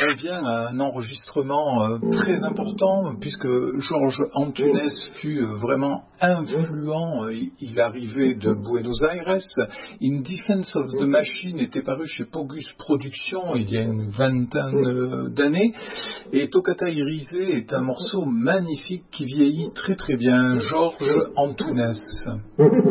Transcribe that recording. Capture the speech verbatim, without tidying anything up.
on vient à un enregistrement euh, très important puisque Georges Antunes fut euh, vraiment influent. Il, il arrivait de Buenos Aires. In Defense of the Machine était paru chez Pogus Productions il y a une vingtaine euh, d'années. Et Toccata Irise est un morceau magnifique qui vieillit très très bien. Georges Antunes.